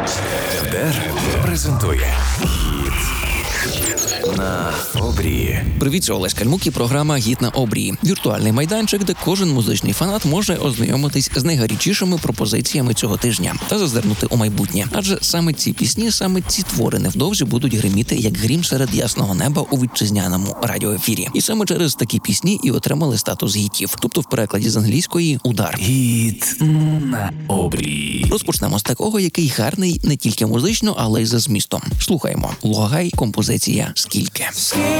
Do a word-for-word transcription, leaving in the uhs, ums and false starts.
ДЕР презентує «Гід на обрії». Привіт, це Олесь Кальмук і програма «Гід на обрії». Віртуальний майданчик, де кожен музичний фанат може ознайомитись з найгарячішими пропозиціями цього тижня та зазирнути у майбутнє. Адже саме ці пісні, саме ці твори невдовзі будуть гриміти як грім серед ясного неба у вітчизняному радіоефірі. І саме через такі пісні і отримали статус гітів, тобто в перекладі з англійської «удар». «Гід на обрії». Розпочнемо з такого, який гарний не тільки музично, але й за змістом. Слухаємо. Лугай, композиція «Скільки».